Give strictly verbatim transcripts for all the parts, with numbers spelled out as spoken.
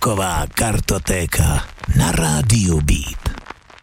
Rocková kartotéka na rádiu Beat.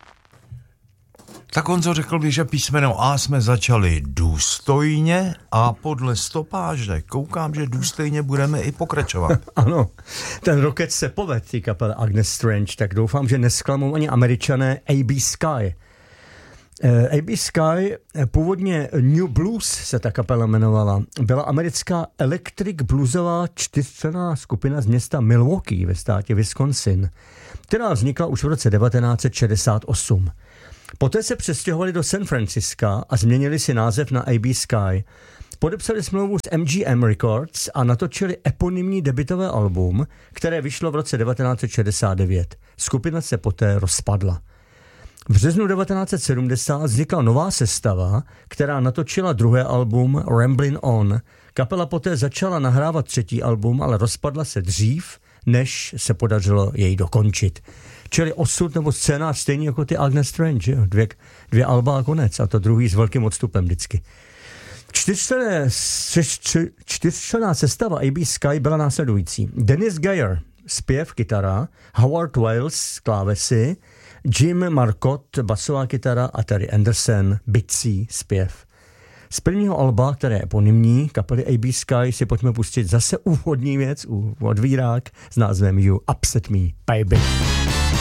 Tak Honzo, řekl bych, že písmeno A jsme začali důstojně a podle stopáže koukám, že důstojně budeme i pokračovat. Ano, ten roket se povedl, ty kapele Agnes Strange, tak doufám, že nesklamou ani Američané A B Sky. A B Sky, původně New Blues se ta kapela jmenovala, byla americká electric bluesová čtyřčlenná skupina z města Milwaukee ve státě Wisconsin, která vznikla už v roce devatenáct set šedesát osm. Poté se přestěhovali do San Francisca a změnili si název na A B Sky. Podepsali smlouvu s M G M Records a natočili eponymní debutové album, které vyšlo v roce devatenáct set šedesát devět. Skupina se poté rozpadla. V březnu devatenáct set sedmdesát vznikla nová sestava, která natočila druhé album Ramblin' On. Kapela poté začala nahrávat třetí album, ale rozpadla se dřív, než se podařilo jej dokončit. Čili osud nebo scénář stejný jako ty Agnes Strange, jo? Dvě, dvě alba a konec, a to druhý s velkým odstupem vždycky. Čtyřčlenná sestava A B Sky byla následující. Dennis Geyer, zpěv, kytara, Howard Wales, klávesy, Jim Marcotte, basová kytara a Terry Anderson, bicí, zpěv. Z prvního alba, které je eponymní, kapely A B Sky, si pojďme pustit zase úvodní věc, úvodvírák s názvem You Upset Me, Baby.